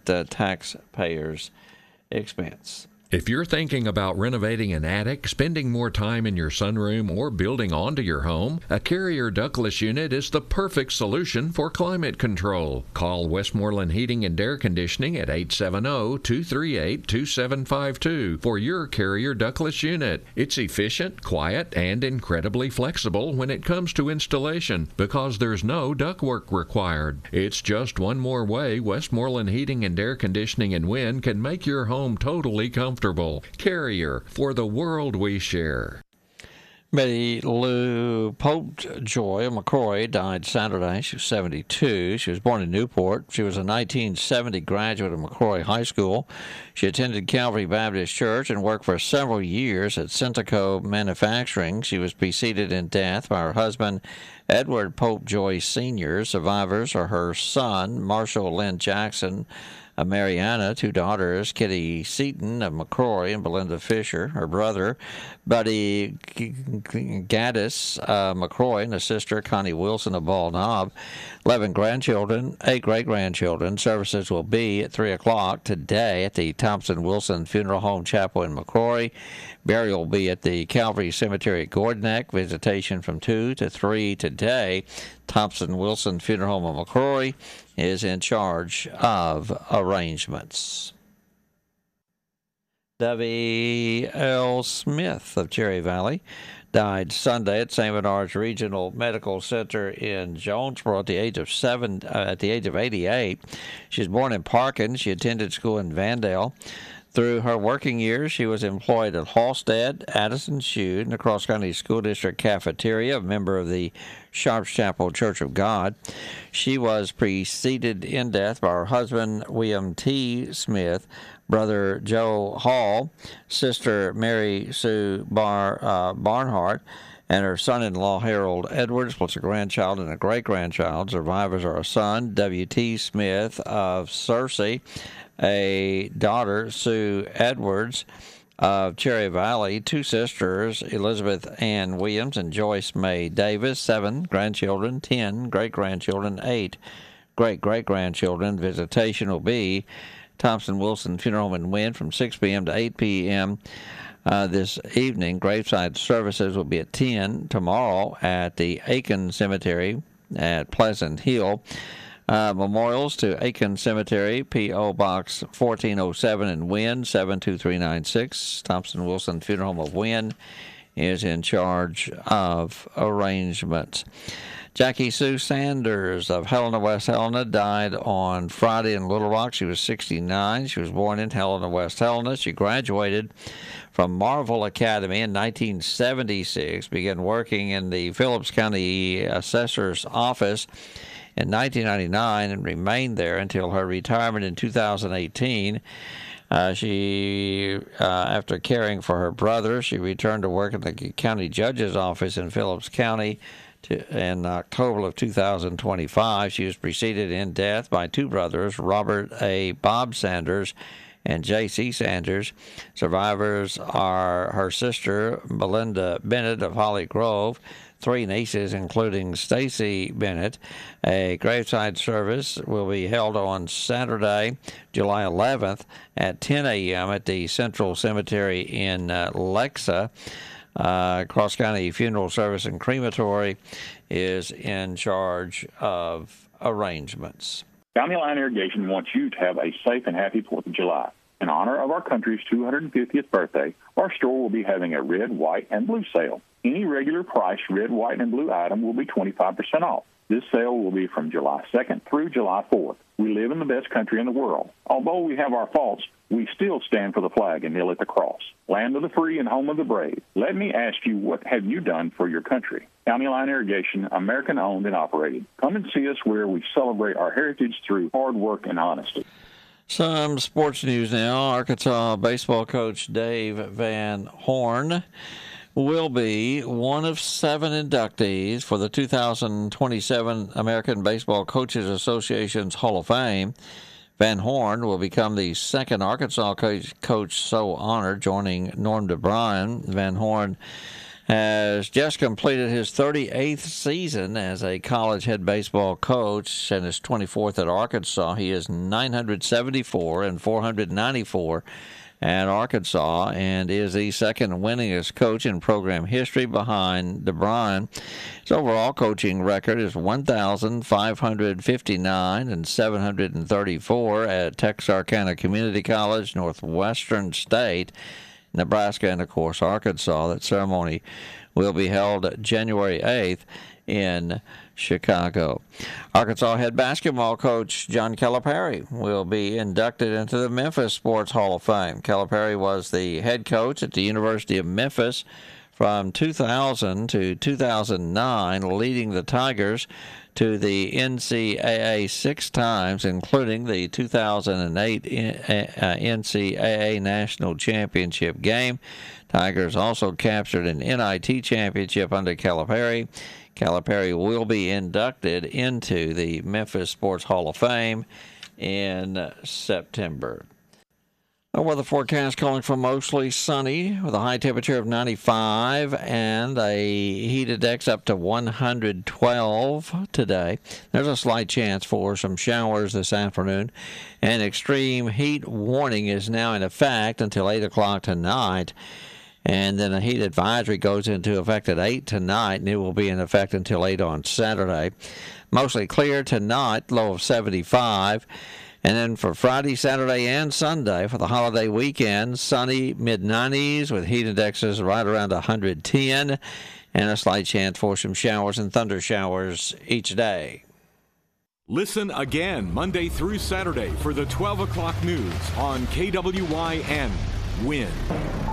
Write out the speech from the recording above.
at taxpayers' expense. If you're thinking about renovating an attic, spending more time in your sunroom, or building onto your home, a Carrier ductless unit is the perfect solution for climate control. Call Westmoreland Heating and Air Conditioning at 870-238-2752 for your Carrier ductless unit. It's efficient, quiet, and incredibly flexible when it comes to installation because there's no ductwork required. It's just one more way Westmoreland Heating and Air Conditioning and Wind can make your home totally comfortable. Carrier, for the world we share. Betty Lou Popejoy of McCrory died Saturday. She was 72. She was born in Newport. She was a 1970 graduate of McCrory High School. She attended Calvary Baptist Church and worked for several years at Centico Manufacturing. She was preceded in death by her husband, Edward Popejoy Sr. Survivors are her son, Marshall Lynn Jackson, Mariana, two daughters, Kitty Seaton of McCrory and Belinda Fisher, her brother, Buddy Gaddis McCrory, and a sister, Connie Wilson of Bald Knob, 11 grandchildren, 8 great-grandchildren. Services will be at 3 o'clock today at the Thompson Wilson Funeral Home Chapel in McCrory. Burial will be at the Calvary Cemetery at Gordon Neck. Visitation from 2 to 3 today. Thompson Wilson Funeral Home of McCrory is in charge of arrangements. W.L. Smith of Cherry Valley died Sunday at St. Bernard's Regional Medical Center in Jonesboro at the age of 88. She was born in Parkin. She attended school in Vandale. Through her working years, she was employed at Halstead, Addison Shute, and the Cross County School District Cafeteria, a member of the Sharps Chapel Church of God. She was preceded in death by her husband, William T. Smith, brother Joe Hall, sister Mary Sue Barnhart, and her son-in-law, Harold Edwards, plus a grandchild and a great-grandchild. Survivors are a son, W.T. Smith of Searcy, a daughter, Sue Edwards of Cherry Valley, 2 sisters, Elizabeth Ann Williams and Joyce May Davis, 7 grandchildren, 10 great-grandchildren, 8 great-great-grandchildren. Visitation will be Thompson Wilson Funeral Home and Wind from 6 p.m. to 8 p.m. This evening. Graveside services will be at 10 tomorrow at the Aiken Cemetery at Pleasant Hill. Memorials to Aiken Cemetery, P.O. Box 1407 in Wynn, 72396. Thompson Wilson Funeral Home of Wynn is in charge of arrangements. Jackie Sue Sanders of Helena, West Helena, died on Friday in Little Rock. She was 69. She was born in Helena, West Helena. She graduated from Marvel Academy in 1976, began working in the Phillips County Assessor's Office in 1999 and remained there until her retirement in 2018. After caring for her brother, she returned to work in the county judge's office in Phillips County in October of 2025. She was preceded in death by 2 brothers, Robert A. Bob Sanders and J.C. Sanders. Survivors are her sister, Belinda Bennett of Holly Grove, 3 nieces, including Stacy Bennett. A graveside service will be held on Saturday, July 11th at 10 a.m. at the Central Cemetery in Lexa. Cross County Funeral Service and Crematory is in charge of arrangements. County Line Irrigation wants you to have a safe and happy 4th of July. In honor of our country's 250th birthday, our store will be having a red, white, and blue sale. Any regular price red, white, and blue item will be 25% off. This sale will be from July 2nd through July 4th. We live in the best country in the world. Although we have our faults, we still stand for the flag and kneel at the cross. Land of the free and home of the brave. Let me ask you, what have you done for your country? County Line Irrigation, American-owned and operated. Come and see us where we celebrate our heritage through hard work and honesty. Some sports news now. Arkansas baseball coach Dave Van Horn will be one of 7 inductees for the 2027 American Baseball Coaches Association's Hall of Fame. Van Horn will become the 2nd Arkansas coach so honored, joining Norm DeBryan. Van Horn has just completed his 38th season as a college head baseball coach and his 24th at Arkansas. He is 974 and 494 at Arkansas and is the second winningest coach in program history behind DeBron. His overall coaching record is 1,559 and 734 at Texarkana Community College, Northwestern State, Nebraska, and, of course, Arkansas. That ceremony will be held January 8th in Chicago. Arkansas head basketball coach John Calipari will be inducted into the Memphis Sports Hall of Fame. Calipari was the head coach at the University of Memphis from 2000 to 2009, leading the Tigers to the NCAA 6 times, including the 2008 NCAA National Championship game. Tigers also captured an NIT championship under Calipari. Calipari will be inducted into the Memphis Sports Hall of Fame in September. The weather forecast calling for mostly sunny with a high temperature of 95 and a heat index up to 112 today. There's a slight chance for some showers this afternoon. An extreme heat warning is now in effect until 8 o'clock tonight. And then a heat advisory goes into effect at 8 tonight, and it will be in effect until 8 on Saturday. Mostly clear tonight, low of 75. And then for Friday, Saturday, and Sunday for the holiday weekend, sunny mid-90s with heat indexes right around 110 and a slight chance for some showers and thunder showers each day. Listen again Monday through Saturday for the 12 o'clock news on KWYN. Win.